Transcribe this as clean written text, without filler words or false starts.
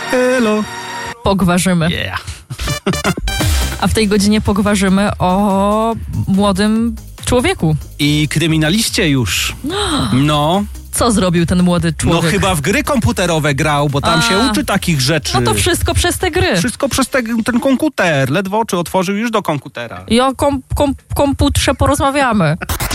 Elo. Pogwarzymy. Yeah. A w tej godzinie pogwarzymy o młodym człowieku. I kryminaliście już. No. Co zrobił ten młody No człowiek? chyba w gry komputerowe grał, bo tam się uczy takich rzeczy. No to wszystko przez te gry. Wszystko przez ten komputer. Ledwo oczy otworzył już do komputera. I o komputrze porozmawiamy.